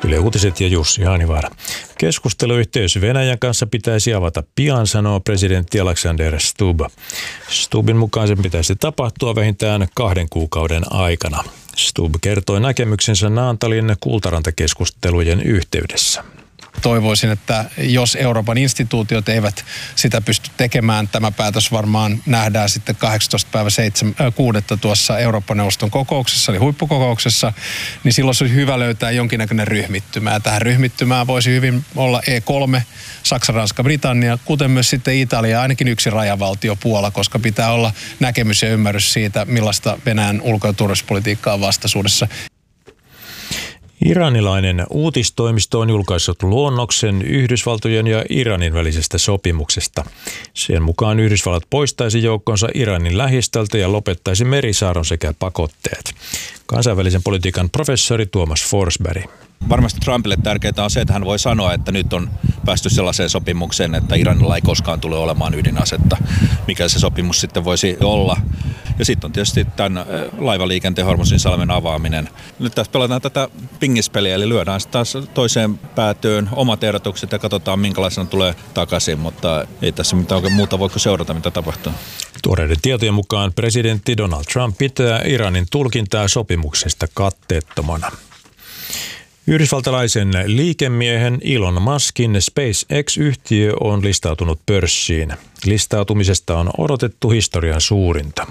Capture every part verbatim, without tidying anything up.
Yle Uutiset ja Jussi Haanivaara. Keskusteluyhteys Venäjän kanssa pitäisi avata pian, sanoo presidentti Alexander Stubb. Stubbin mukaan sen pitäisi tapahtua vähintään kahden kuukauden aikana. Stubb kertoi näkemyksensä Naantalin kultarantakeskustelujen yhteydessä. Toivoisin, että jos Euroopan instituutiot eivät sitä pysty tekemään, tämä päätös varmaan nähdään sitten kahdeksastoista päivä kuudetta tuossa Eurooppa-neuvoston kokouksessa, eli huippukokouksessa, niin silloin olisi hyvä löytää jonkinnäköinen ryhmittymä. Ja tähän ryhmittymään voisi hyvin olla E kolme, Saksa, Ranska, Britannia, kuten myös sitten Italia, ainakin yksi rajavaltio Puola, koska pitää olla näkemys ja ymmärrys siitä, millaista Venäjän ulko- ja turvallisuuspolitiikkaa on vastaisuudessa. Iranilainen uutistoimisto on julkaissut luonnoksen Yhdysvaltojen ja Iranin välisestä sopimuksesta. Sen mukaan Yhdysvallat poistaisi joukkonsa Iranin lähistöltä ja lopettaisi merisaaron sekä pakotteet. Kansainvälisen politiikan professori Tuomas Forsberg. Varmasti Trumpille tärkeää on se, että hän voi sanoa, että nyt on päästy sellaiseen sopimukseen, että Iranilla ei koskaan tule olemaan ydinasetta, mikä se sopimus sitten voisi olla. Ja sitten on tietysti tämän laivaliikenteen Hormuzinsalmen avaaminen. Nyt tässä pelataan tätä pingispeliä, eli lyödään sitten taas toiseen päätyyn omat ehdotukset ja katsotaan, minkälaisena tulee takaisin, mutta ei tässä mitään oikein muuta voi seurata, mitä tapahtuu. Tuoreiden tietojen mukaan presidentti Donald Trump pitää Iranin tulkintaa sopimuksesta katteettomana. Yhdysvaltalaisen liikemiehen Elon Muskin SpaceX-yhtiö on listautunut pörssiin. Listautumisesta on odotettu historian suurinta.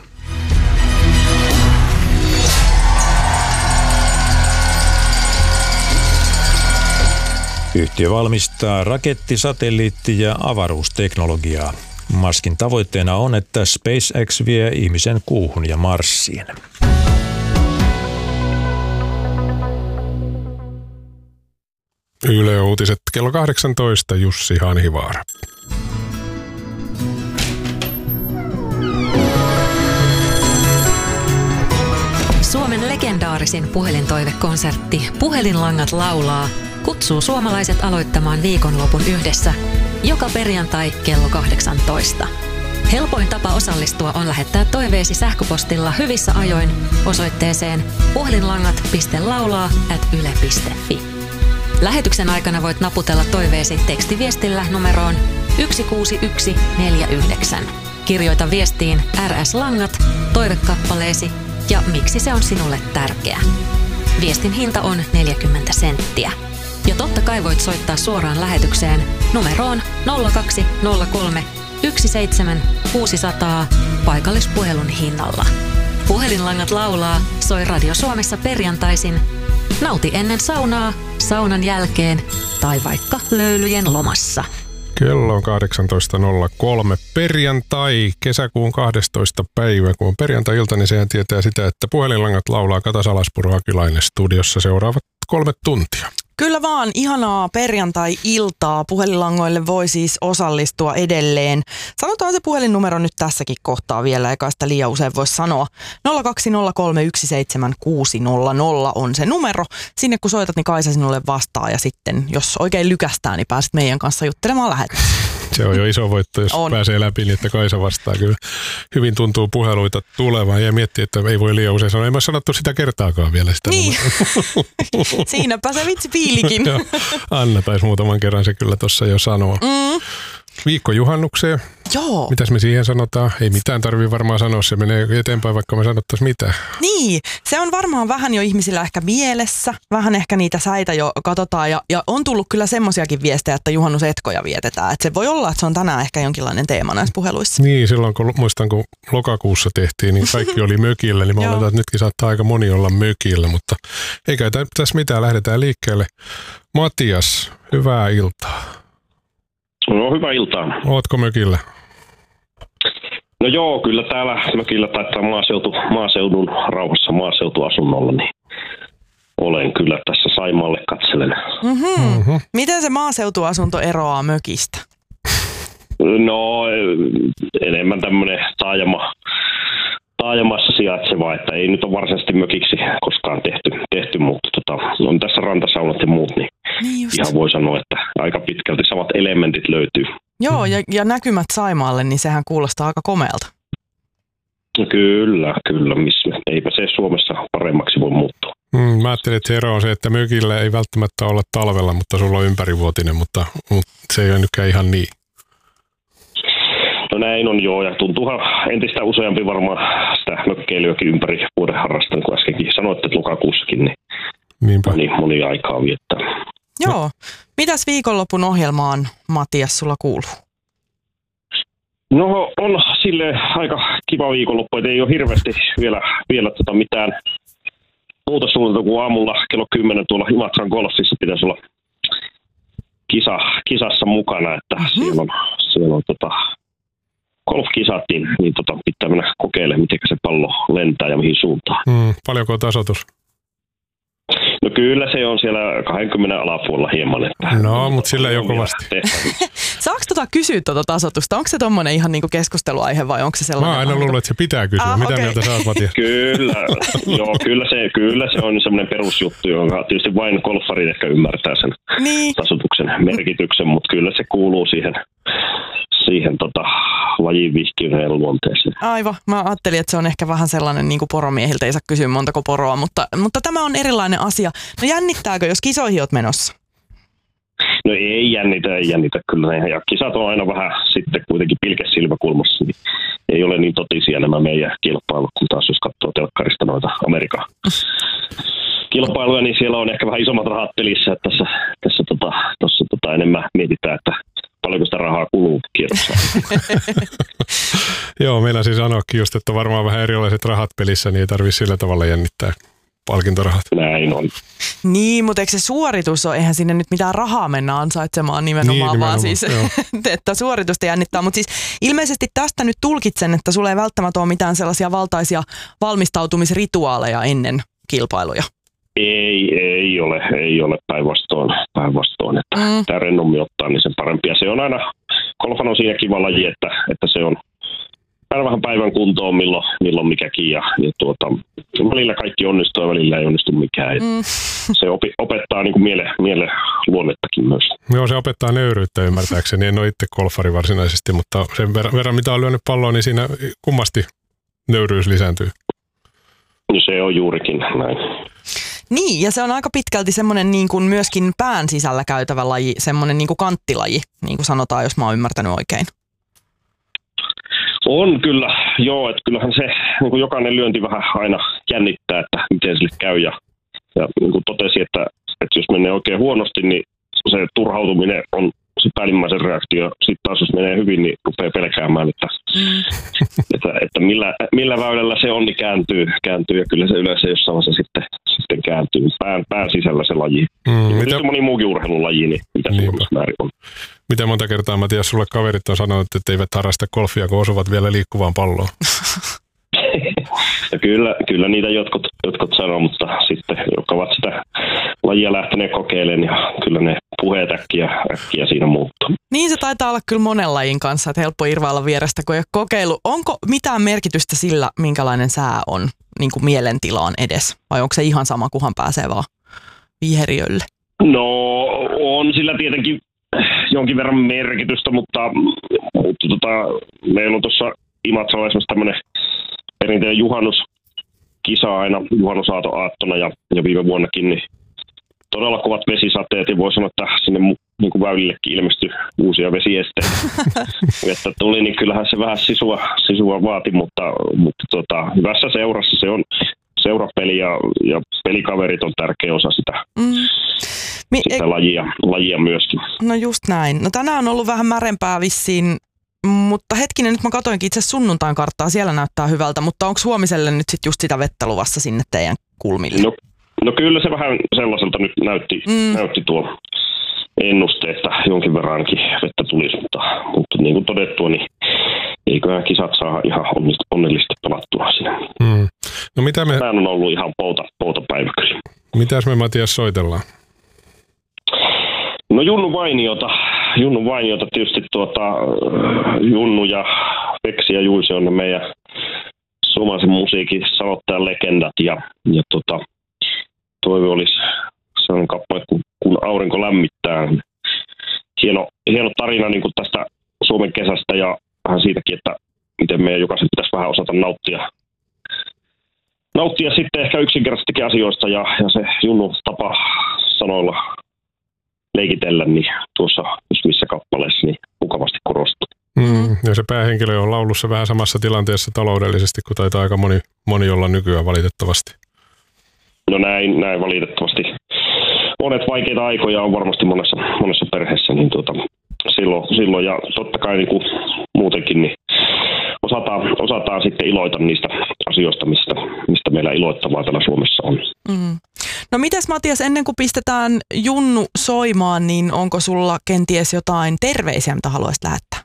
Yhtiö valmistaa raketti-, satelliitti- ja avaruusteknologiaa. Muskin tavoitteena on, että SpaceX vie ihmisen kuuhun ja Marsiin. Yle Uutiset kello kahdeksantoista, Jussi Haanivaara. Suomen legendaarisin puhelintoivekonsertti Puhelinlangat laulaa kutsuu suomalaiset aloittamaan viikonlopun yhdessä joka perjantai kello kahdeksantoista. Helpoin tapa osallistua on lähettää toiveesi sähköpostilla hyvissä ajoin osoitteeseen puhelinlangat piste laulaa ät yle piste fi. Lähetyksen aikana voit naputella toiveesi tekstiviestillä numeroon yksi kuusi yksi neljä yhdeksän. Kirjoita viestiin R S-langat, toivekappaleesi ja miksi se on sinulle tärkeä. Viestin hinta on neljäkymmentä senttiä. Ja totta kai voit soittaa suoraan lähetykseen numeroon nolla kaksi nolla kolme yksi seitsemän kuusi nolla nolla paikallispuhelun hinnalla. Puhelinlangat laulaa soi Radio Suomessa perjantaisin. Nauti ennen saunaa, saunan jälkeen tai vaikka löylyjen lomassa. Kello on kahdeksantoista nolla kolme. Perjantai, kesäkuun kahdestoista päivä. Kun on perjantai-ilta, niin sehän tietää sitä, että Puhelinlangat laulaa Kata Salaspuro Akilainen studiossa seuraavat kolme tuntia. Kyllä vaan, ihanaa perjantai-iltaa. Puhelinlangoille voi siis osallistua edelleen. Sanotaan se puhelinnumero nyt tässäkin kohtaa vielä, eikä sitä liian usein voi sanoa. nolla kaksi nolla kolme yksi seitsemän kuusi nolla nolla on se numero. Sinne kun soitat, niin Kaisa sinulle vastaa ja sitten, jos oikein lykästään, niin pääset meidän kanssa juttelemaan lähetyksessä. Se on jo iso voitto, jos on. Pääsee läpi, niin että Kaisa vastaa. Kyllä hyvin tuntuu puheluita tulevan ja miettii, että ei voi liian usein sanoa. Ei mä sanottu sitä kertaakaan vielä sitä. Niin. Siinäpä se vitsi piilikin. Anna taisi muutaman kerran se kyllä tuossa jo sanoa. Mm. Viikko juhannukseen. Joo. Mitäs me siihen sanotaan? Ei mitään tarvii varmaan sanoa, se menee eteenpäin, vaikka me sanottaisiin mitään. Niin, se on varmaan vähän jo ihmisillä ehkä mielessä, vähän ehkä niitä säitä jo katsotaan ja, ja on tullut kyllä semmoisiakin viestejä, että juhannusetkoja vietetään. Että se voi olla, että se on tänään ehkä jonkinlainen teema näissä puheluissa. Niin, silloin kun muistan, kun lokakuussa tehtiin, niin kaikki oli mökillä, niin mä oletan, että nytkin saattaa aika moni olla mökillä, mutta eikä tässä mitään, lähdetään liikkeelle. Matias, hyvää iltaa. No, hyvää iltaa. Ootko mökillä? No joo, kyllä täällä mökillä taitaa maaseutu, maaseudun rauhassa maaseutuasunnolla, niin olen kyllä tässä Saimaalle katselen. Mm-hmm. Mm-hmm. Miten se maaseutuasunto eroaa mökistä? No enemmän tämmöinen taajama, taajamassa sijaitseva, että ei nyt ole varsinaisesti mökiksi koskaan tehty, tehty mutta tota, on tässä rantasaunat ja muut, niin, niin ihan voi sanoa, että aika pitkälti samat elementit löytyy. Joo, ja, ja näkymät Saimaalle, niin sehän kuulostaa aika komealta. Kyllä, kyllä. Missä, eipä se Suomessa paremmaksi voi muuttua. Mm, mä ajattelin, että se ero on se, että mökillä ei välttämättä olla talvella, mutta sulla on ympärivuotinen, mutta, mutta se ei ole nytkään ihan niin. No näin on joo, ja tuntuuhan entistä useampi varmaan sitä mökkeilyäkin ympäri vuoden harrastanut, kun äskenkin sanoitte, että lokakuussakin, niin Niinpä. moni, moni aikaa viettää. Joo. Mitäs viikonlopun ohjelmaan, Matias, sulla kuuluu? No on sille aika kiva viikonloppu, että ei ole hirveästi vielä, vielä tota mitään muuta suunniteltu kuin aamulla kello kymmenen tuolla Imatran golfissa pitäisi olla kisa, kisassa mukana, että mm-hmm. siellä on, siellä on tota, golfkisat, niin, niin tota, pitää mennä kokeilemaan, miten se pallo lentää ja mihin suuntaan. Mm, paljonko on tasoitus? No kyllä se on siellä kaksikymmentä alapuolella hieman. Että no, mutta sillä ei ole kovasti. Saako tota kysyä tuota tasoitusta? Onko se tommonen ihan niinku keskusteluaihe vai onko se sellainen? Mä aina luulen, että se pitää kysyä. Ah, Mitä okay. mieltä sä oot, Matias? Kyllä, joo, kyllä, se, kyllä se on semmoinen perusjuttu, jonka tietysti vain golfarit ehkä ymmärtää sen niin. tasoituksen merkityksen, mutta kyllä se kuuluu siihen, siihen tota, lajin vihkiyden luonteeseen. Aivan. Mä ajattelin, että se on ehkä vähän sellainen niin kuin poromiehiltä, ei saa kysyä montako poroa, mutta, mutta tämä on erilainen asia. No jännittääkö, jos kisoihin oot menossa? No ei jännitä, ei jännitä kyllä. Ja kisat on aina vähän sitten kuitenkin pilke silmäkulmassa, niin ei ole niin totisia nämä meidän kilpailut, kun taas jos katsoo telkkarista noita Amerikan kilpailuja, niin siellä on ehkä vähän isommat rahat pelissä, että tässä, tässä tota, tossa, tota, enemmän mietitään, että paljonko sitä rahaa kuluu kierrossa. Joo, meillä siis sanoakin just, että varmaan vähän erilaiset rahat pelissä, niin ei tarvitse sillä tavalla jännittää palkintorahat. Näin on. Niin, mutta eikö se suoritus ole, eihän sinne nyt mitään rahaa mennä ansaitsemaan nimenomaan, niin, nimenomaan vaan siis, että suoritusta jännittää. Mutta siis ilmeisesti tästä nyt tulkitsen, että sulla ei välttämättä ole mitään sellaisia valtaisia valmistautumisrituaaleja ennen kilpailuja. Ei, ei ole, ei ole päinvastoin, päinvastoin, että mm. tämä rennommin ottaa, niin sen parempi. Ja se on aina, golfan on siinä kiva laji, että, että se on aina vähän päivän kuntoon, milloin, milloin mikäkin, ja, ja tuota, välillä kaikki onnistuu ja välillä ei onnistu mikään. Mm. Se opi, opettaa niin kuin miele, miele luonnettakin myös. Joo, se opettaa nöyryyttä ymmärtääkseni. En ole itse golfari varsinaisesti, mutta sen verran, verran mitä on lyönyt palloa, niin siinä kummasti nöyryys lisääntyy. No se on juurikin näin. Niin, ja se on aika pitkälti semmoinen niin kuin myöskin pään sisällä käytävä laji, semmoinen niin kuin kanttilaji, niin kuin sanotaan, jos mä oon ymmärtänyt oikein. On kyllä, joo, että kyllähän se niin kuin jokainen lyönti vähän aina jännittää, että miten sille käy. Ja, ja niin kuin totesi, että, että jos menee oikein huonosti, niin se turhautuminen on se päällimmäisen reaktio. Sitten taas jos menee hyvin, niin rupeaa pelkäämään, että, mm. että, että millä, millä väylällä se onni kääntyy, kääntyy. Ja kyllä se yleensä jossain vaiheessa sitten, sitten kääntyy. Pään, pään sisällä se laji. Mm, mitä... Se moni muukin urheilulaji, niin mitä Suomessa määrin on. Miten monta kertaa, Matias, sulle kaverit on sanonut, että eivät harrasta golfia, kun osuvat vielä liikkuvaan palloon? Ja kyllä, kyllä niitä jotkut, jotkut sanoo, mutta sitten, jotka ovat sitä lajia lähteneet kokeilemaan, ja kyllä ne puheet äkkiä, äkkiä siinä muuttuu. Niin se taitaa olla kyllä monen lajin kanssa, että helppo irvailla vierestä, kun ei ole kokeilu. Onko mitään merkitystä sillä, minkälainen sää on niin kuin mielentilaan edes? Vai onko se ihan sama, kunhan pääsee vaan viheriölle? No on sillä tietenkin jonkin verran merkitystä, mutta, mutta tota, meillä on tuossa Imatralla esimerkiksi tämmöinen perinteinen juhannuskisa aina juhannusaattona ja, ja viime vuonnakin niin todella kovat vesisateet ja voi sanoa, että sinne niin kuin väylillekin ilmestyi uusia vesiesteitä. että tuli, niin kyllähän se vähän sisua, sisua vaati, mutta, mutta tota, hyvässä seurassa se on seurapeli ja, ja pelikaverit on tärkeä osa sitä, mm. Mi- sitä e- lajia, lajia myöskin. No just näin. No tänään on ollut vähän märempää vissiin. Mutta hetkinen, nyt mä katoinkin itse sunnuntain karttaa, siellä näyttää hyvältä, mutta onko huomiselle nyt sit just sitä vettä luvassa sinne teidän kulmille? No, no kyllä se vähän sellaiselta nyt näytti, mm. näytti tuo ennuste, että jonkin verran ainakin vettä tulisi, mutta, mutta niin kuin todettua, niin eiköhän kisat saa ihan onnellisesti pelattua siinä. Mm. No mitä me... Tämä on ollut ihan pouta, pouta päivä kyllä. Mitäs me, Matias, soitellaan? No Junnu Vainiota, Junnu Vainiota tietysti tuota, Junnu ja Peksi ja Juisi on ne meidän suomalaisen musiikin sanottajan legendat ja, ja tota, toive olisi sellainen kappale, kun, kun aurinko lämmittää. Hieno, hieno tarina niin kuin tästä Suomen kesästä ja vähän siitäkin, että miten meidän jokaisen pitäisi vähän osata nauttia. Nauttia sitten ehkä yksinkertaisesti asioista ja, ja se Junnu tapa sanoilla leikitellä, niin tuossa jos missä kappaleessa niin mukavasti korostuu. Mm, ja se päähenkilö on laulussa vähän samassa tilanteessa taloudellisesti, kun taitaa aika moni, moni olla nykyään valitettavasti. No näin, näin valitettavasti. Monet vaikeita aikoja on varmasti monessa, monessa perheessä, niin tuota, silloin, silloin ja totta kai niin kuin muutenkin niin osataan, osataan sitten iloita niistä asioista, mistä, mistä meillä iloittavaa täällä Suomessa on. Mm. No mites Matias, ennen kuin pistetään Junnu soimaan, niin onko sulla kenties jotain terveisiä, mitä haluaisit lähettää?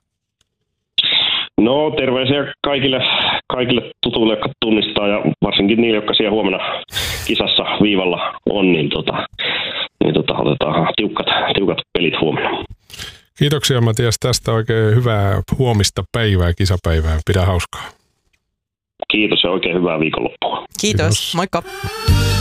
No terveisiä kaikille, kaikille tutuille, jotka tunnistaa ja varsinkin niille, jotka siellä huomenna kisassa viivalla on, niin, tota, niin tota, otetaan tiukat, tiukat pelit huomenna. Kiitoksia Matias tästä, oikein hyvää huomista päivää, kisapäivää. Pidä hauskaa. Kiitos ja oikein hyvää viikonloppua. Kiitos, Kiitos. Moikka.